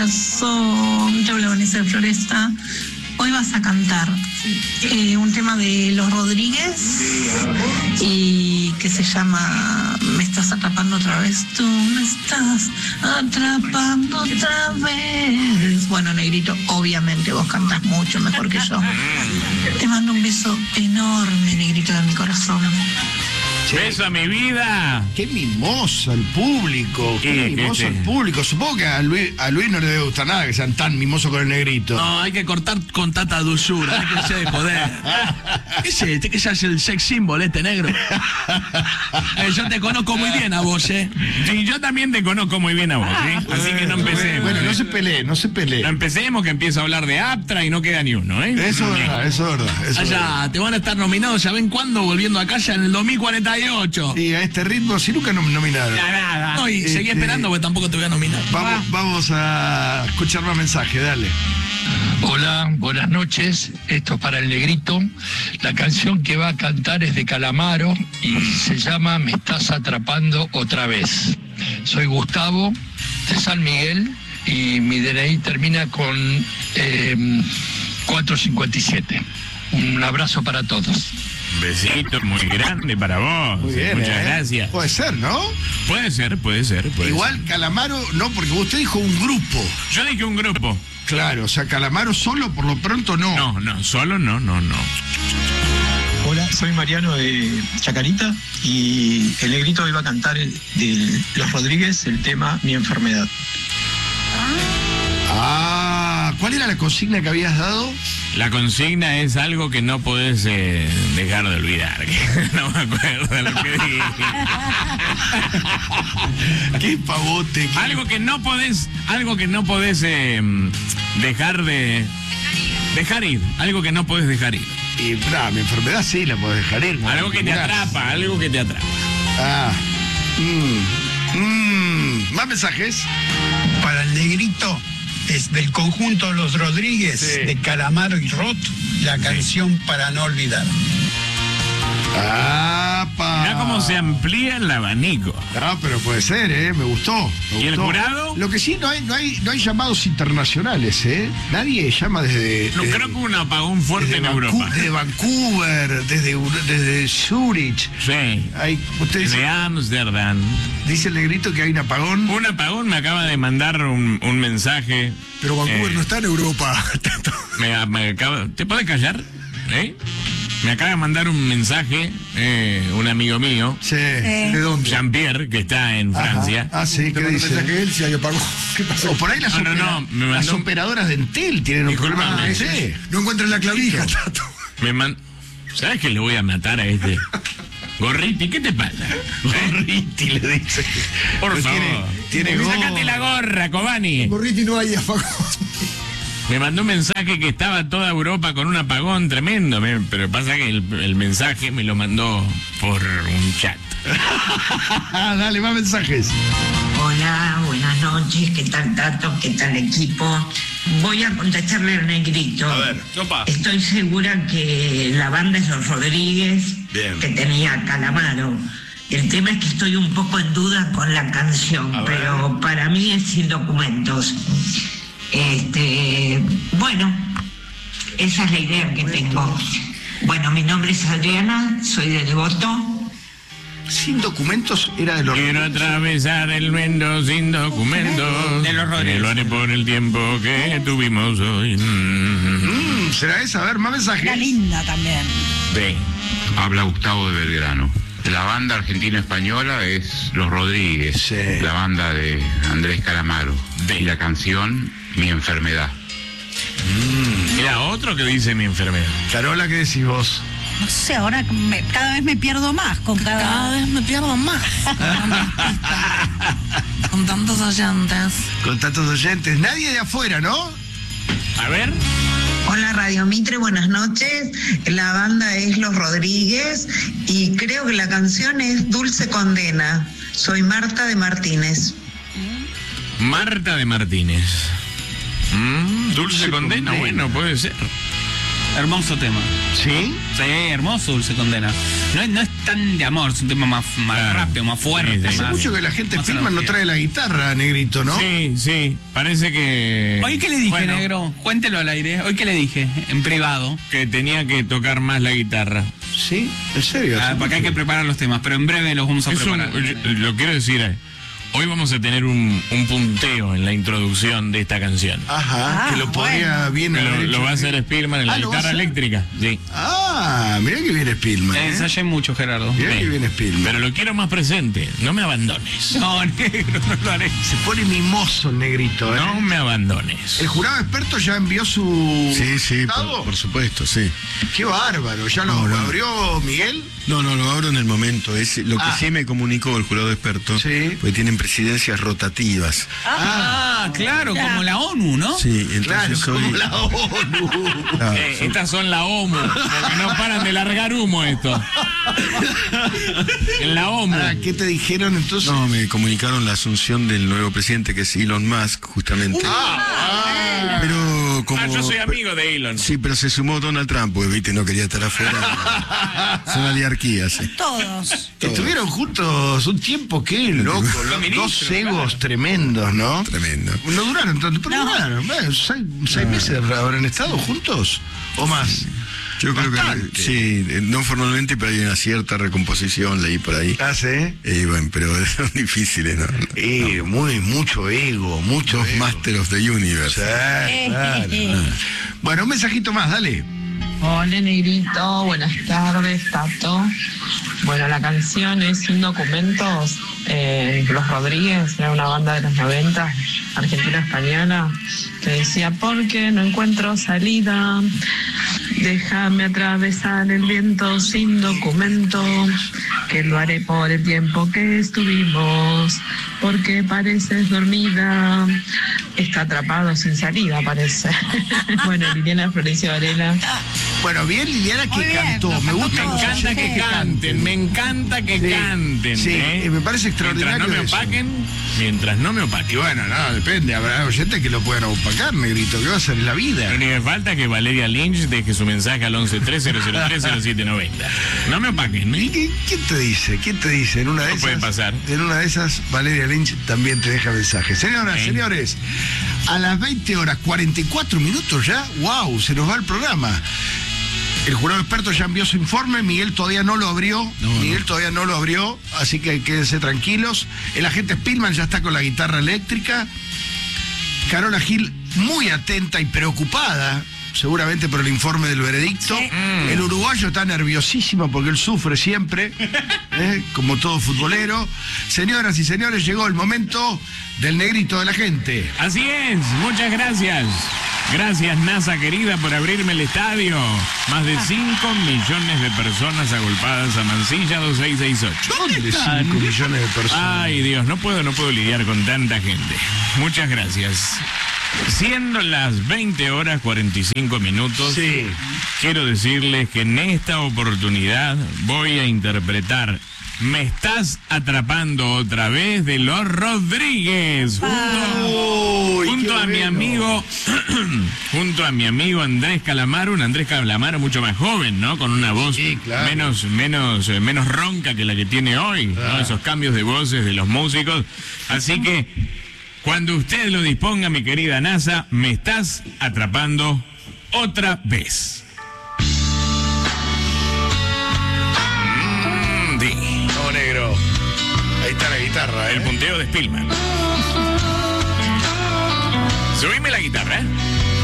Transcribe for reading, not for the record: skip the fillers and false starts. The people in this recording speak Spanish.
corazón. Te habla Vanessa de Floresta. Hoy vas a cantar un tema de Los Rodríguez y que se llama Me estás atrapando otra vez, tú me estás atrapando otra vez. Bueno, Negrito, obviamente vos cantas mucho mejor que yo. Te mando un beso enorme, Negrito, de mi corazón. Beso a mi vida. Qué mimoso el público. Qué mimoso el público. Supongo que a Luis no le debe gustar nada que sean tan mimosos con el Negrito. No, hay que cortar con tanta dulzura, hay que ser de poder. ¿Qué es este? ¿Qué es el sex symbol este negro? Yo te conozco muy bien a vos, ¿eh? Sí, yo también te conozco muy bien a vos, ¿eh? Así que no empecemos. Bueno, no se pelee. No empecemos, que empiezo a hablar de Aptra y no queda ni uno, ¿eh? Eso es verdad. Allá, te van a estar nominados, ¿ya ven cuándo? Volviendo acá ya en el 2048. Y a este ritmo, si nunca nos nominaron. Nada. No, y seguí esperando porque tampoco te voy a nominar. Vamos a escuchar más mensajes, dale. Hola, buenas noches. Esto es para el Negrito. La canción que va a cantar es de Calamaro y se llama Me estás atrapando otra vez. Soy Gustavo de San Miguel y mi DNI termina con 457. Un abrazo para todos. Un besito muy grande para vos. Muy bien, Muchas gracias. Puede ser, ¿no? Puede ser. Igual Calamaro, no, porque usted dijo un grupo. Yo dije un grupo. Claro, o sea, Calamaro solo por lo pronto no. No, solo no. Hola, soy Mariano de Chacarita y el Negrito hoy va a cantar de Los Rodríguez el tema Mi Enfermedad. ¿Cuál era la consigna que habías dado? La consigna es algo que no podés dejar de olvidar. No me acuerdo lo que dije. Qué pavote. Algo que no podés dejar ir. Algo que no podés dejar ir. Y mi enfermedad sí la podés dejar ir. Algo que te atrapa. Más mensajes. Para el Negrito es del conjunto Los Rodríguez, sí, de Calamaro y Roth, la canción Para no olvidar. Mirá cómo se amplía el abanico. No, pero puede ser, me gustó. ¿Y el jurado? Lo que sí, no hay llamados internacionales, Nadie llama desde... No, creo que hubo un apagón fuerte en Europa. Desde Vancouver, desde Zurich. Sí. Desde Ámsterdam. Dice el Negrito que hay un apagón. Un apagón, me acaba de mandar un mensaje. Pero Vancouver no está en Europa. ¿Te podés callar? Me acaba de mandar un mensaje un amigo mío. Sí. ¿De dónde? Jean-Pierre, que está en Francia. Sí, ¿qué dice? Mensaje él, si hay apagón. ¿Qué pasó? O por ahí las operadoras de Entel tienen un problema. No encuentran la clavija, Tato. ¿Sabes que le voy a matar a este? Gorriti, ¿qué te pasa? Gorriti le dice. Por favor. Sácate la gorra, Cobani. Gorriti no hay apagón. Me mandó un mensaje que estaba toda Europa con un apagón tremendo, pero pasa que el mensaje me lo mandó por un chat. Dale, más mensajes. Hola, buenas noches, ¿qué tal Tato? ¿Qué tal equipo? Voy a contestarle al Negrito. A ver, sopa. Estoy segura que la banda es Los Rodríguez, bien, que tenía Calamaro. El tema es que estoy un poco en duda con la canción, pero para mí es Sin Documentos. Bueno, esa es la idea que tengo. Bueno, mi nombre es Adriana, soy de Devoto. Sin Documentos era de Los Quiero Rodríguez. atravesar el mundo sin documentos. De Los Rodríguez. Lo haré por el tiempo que tuvimos hoy. ¿Será esa? A ver, más mensajes. Una linda también. Sí. Habla Gustavo de Belgrano. La banda argentina-española es Los Rodríguez, sí, la banda de Andrés Calamaro. Y la canción Mi Enfermedad. Era otro que dice Mi Enfermedad. Carola, ¿qué decís vos? No sé, ahora cada vez me pierdo más con cada vez me pierdo más. Con tantos oyentes. Con tantos oyentes. Nadie de afuera, ¿no? A ver. Hola Radio Mitre, buenas noches. La banda es Los Rodríguez y creo que la canción es Dulce Condena. Soy Marta de Martínez. Marta de Martínez. Dulce Condena, bueno, puede ser. Hermoso tema. ¿Sí? Sí, hermoso Dulce Condena. No es tan de amor, es un tema más rápido, más fuerte. Hace mucho que la gente filma, no trae la guitarra, Negrito, ¿no? Sí, parece que... ¿Hoy qué le dije, negro? Cuéntelo al aire. ¿Hoy qué le dije? En privado. Que tenía que tocar más la guitarra. ¿Sí? ¿En serio? Porque hay que preparar los temas, pero en breve los vamos a preparar. Lo quiero decir, hoy vamos a tener un punteo en la introducción de esta canción. Ajá, que lo podría bien lo va a hacer Spielman en la guitarra eléctrica. Sí. Mirá que viene Spielman. Ensayé mucho, Gerardo. Mirá que viene Spielman. Pero lo quiero más presente, no me abandones. No, negro, no lo haré. Se pone mimoso el Negrito, ¿eh? No me abandones. ¿El jurado experto ya envió su... Sí, por supuesto, sí. Qué bárbaro, ¿ya lo abrió Miguel? No, lo abro en el momento. Es lo que sí me comunicó el jurado experto, porque tienen presidencias rotativas. Claro, como la ONU, ¿no? Sí, entonces como la ONU. Estas son la OMU, porque no paran de largar humo esto. En la OMU. ¿Qué te dijeron entonces? No, me comunicaron la asunción del nuevo presidente, que es Elon Musk, justamente. Pero como... yo soy amigo de Elon. Sí, pero se sumó Donald Trump, porque viste, no quería estar afuera. Son oligarquías, sí. Todos. Estuvieron juntos un tiempo, qué loco. Dos egos tremendos, ¿no? Tremendo. No duraron tanto, pero duraron. ¿Seis meses habrán estado juntos? ¿O más? Yo creo que sí, no formalmente, pero hay una cierta recomposición, leí por ahí. ¿Sí? Bueno, pero son difíciles, ¿no? Mucho ego, mucho ego. Master of the Universe. Sí, claro. Bueno, un mensajito más, dale. Hola, Negrito, buenas tardes, Tato. Bueno, la canción es Sin Documentos. Los Rodríguez era una banda de los 90, argentina-española, que decía: porque no encuentro salida, déjame atravesar el viento sin documento, que lo haré por el tiempo que estuvimos, porque pareces dormida, está atrapado sin salida, parece. Bueno, Liliana Florencio Varela. Bueno, bien Liliana que cantó, me gusta. Me encanta que canten, me encanta que canten. Sí, me parece extraordinario. Mientras no me opaquen. Y bueno, no, depende, habrá oyentes que lo puedan opacar, Negrito, ¿qué va a ser en la vida? Y ni me falta que Valeria Lynch deje su mensaje al 1130030790. No me opaquen. ¿Quién te dice? ¿Quién te dice? En una de esas puede pasar. En una de esas, Valeria Lynch también te deja mensaje. Señoras, señores, a las 20:44 ya, wow, se nos va el programa. El jurado experto ya envió su informe, Miguel todavía no lo abrió, todavía no lo abrió, así que quédense tranquilos. El agente Spielman ya está con la guitarra eléctrica. Carola Gil muy atenta y preocupada, seguramente por el informe del veredicto. Sí. El uruguayo está nerviosísimo porque él sufre siempre, como todo futbolero. Señoras y señores, llegó el momento del Negrito de la gente. Así es, muchas gracias. Gracias, NASA querida, por abrirme el estadio. Más de 5 millones de personas agolpadas a Mansilla 2668. ¿Dónde 5 millones de personas? Ay, Dios, no puedo lidiar con tanta gente. Muchas gracias. Siendo las 20:45, quiero decirles que en esta oportunidad voy a interpretar Me estás atrapando otra vez de los Rodríguez. Junto a mi amigo, junto a mi amigo Andrés Calamaro, un Andrés Calamaro mucho más joven, ¿no? Con una voz menos ronca que la que tiene hoy, ¿no? Esos cambios de voces de los músicos. Así que, cuando usted lo disponga, mi querida NASA, me estás atrapando otra vez. Negro. Ahí está la guitarra, El punteo de Spielman. Subime la guitarra,